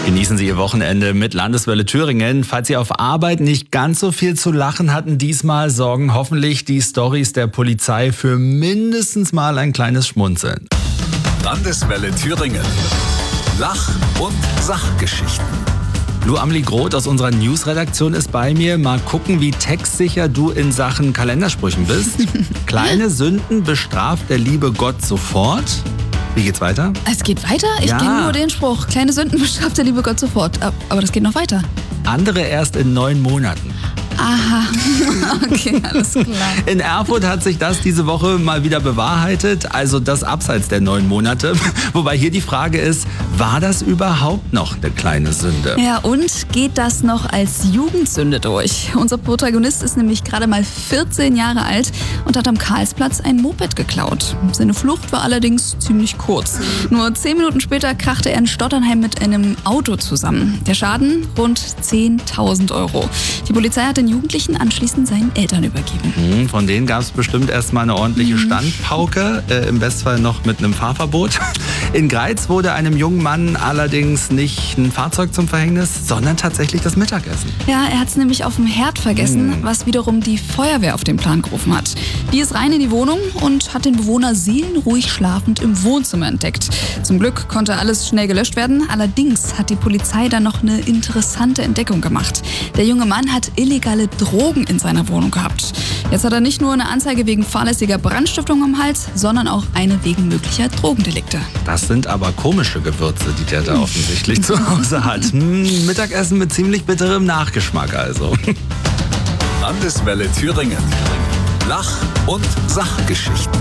Genießen Sie Ihr Wochenende mit Landeswelle Thüringen. Falls Sie auf Arbeit nicht ganz so viel zu lachen hatten, diesmal sorgen hoffentlich die Storys der Polizei für mindestens mal ein kleines Schmunzeln. Landeswelle Thüringen. Lach- und Sachgeschichten. Lou Amelie Groth aus unserer Newsredaktion ist bei mir. Mal gucken, wie textsicher du in Sachen Kalendersprüchen bist. Kleine Sünden bestraft der liebe Gott sofort. Wie geht's weiter? Es geht weiter? Ich kenne nur den Spruch. Kleine Sünden bestraft der liebe Gott sofort. Aber das geht noch weiter. Andere erst in 9 Monaten. Aha, okay, alles klar. In Erfurt hat sich das diese Woche mal wieder bewahrheitet, also das abseits der 9 Monate. Wobei hier die Frage ist, war das überhaupt noch eine kleine Sünde? Ja, und geht das noch als Jugendsünde durch? Unser Protagonist ist nämlich gerade mal 14 Jahre alt und hat am Karlsplatz ein Moped geklaut. Seine Flucht war allerdings ziemlich kurz. Nur 10 Minuten später krachte er in Stotternheim mit einem Auto zusammen. Der Schaden? Rund 10.000 Euro. Die Polizei hat den Jugendlichen anschließend seinen Eltern übergeben. Von denen gab es bestimmt erstmal eine ordentliche Standpauke, im Bestfall noch mit einem Fahrverbot. In Greiz wurde einem jungen Mann allerdings nicht ein Fahrzeug zum Verhängnis, sondern tatsächlich das Mittagessen. Ja, er hat es nämlich auf dem Herd vergessen, was wiederum die Feuerwehr auf den Plan gerufen hat. Die ist rein in die Wohnung und hat den Bewohner seelenruhig schlafend im Wohnzimmer entdeckt. Zum Glück konnte alles schnell gelöscht werden, allerdings hat die Polizei dann noch eine interessante Entdeckung gemacht. Der junge Mann hat illegale Drogen in seiner Wohnung gehabt. Jetzt hat er nicht nur eine Anzeige wegen fahrlässiger Brandstiftung am Hals, sondern auch eine wegen möglicher Drogendelikte. Das sind aber komische Gewürze, die der da offensichtlich zu Hause hat. Mittagessen mit ziemlich bitterem Nachgeschmack also. Landeswelle Thüringen. Lach- und Sachgeschichten.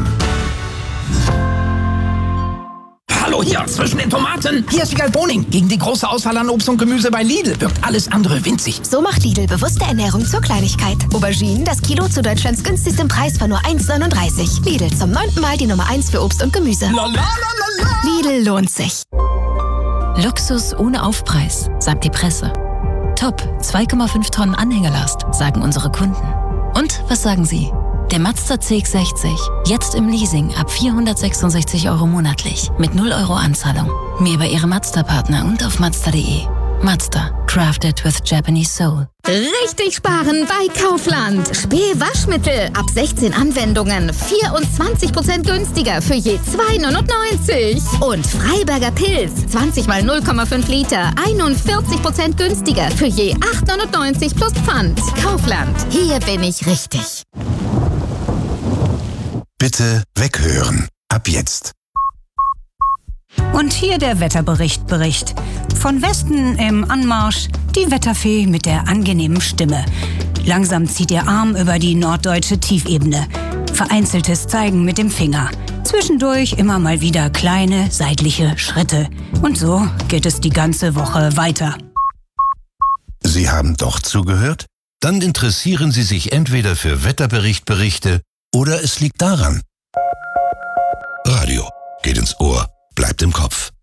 Hallo hier, zwischen den Tomaten. Hier ist Wiegald Boning. Gegen die große Auswahl an Obst und Gemüse bei Lidl wirkt alles andere winzig. So macht Lidl bewusste Ernährung zur Kleinigkeit. Auberginen, das Kilo zu Deutschlands günstigstem Preis von nur 1,39. Lidl, zum 9. Mal die Nummer 1 für Obst und Gemüse. Lidl lohnt sich. Luxus ohne Aufpreis, sagt die Presse. Top, 2,5 Tonnen Anhängerlast, sagen unsere Kunden. Und was sagen Sie? Der Mazda CX-60, jetzt im Leasing ab 466 Euro monatlich, mit 0 Euro Anzahlung. Mehr bei Ihrem Mazda-Partner und auf Mazda.de. Mazda, crafted with Japanese soul. Richtig sparen bei Kaufland. Spee-Waschmittel ab 16 Anwendungen. 24% günstiger für je 2,99. Und Freiberger Pilz, 20 mal 0,5 Liter. 41% günstiger für je 8,99 plus Pfand. Kaufland, hier bin ich richtig. Bitte weghören. Ab jetzt. Und hier der Wetterbericht. Von Westen im Anmarsch die Wetterfee mit der angenehmen Stimme. Langsam zieht ihr Arm über die norddeutsche Tiefebene. Vereinzeltes Zeigen mit dem Finger. Zwischendurch immer mal wieder kleine seitliche Schritte. Und so geht es die ganze Woche weiter. Sie haben doch zugehört? Dann interessieren Sie sich entweder für Wetterberichte oder es liegt daran. Radio geht ins Ohr, bleibt im Kopf.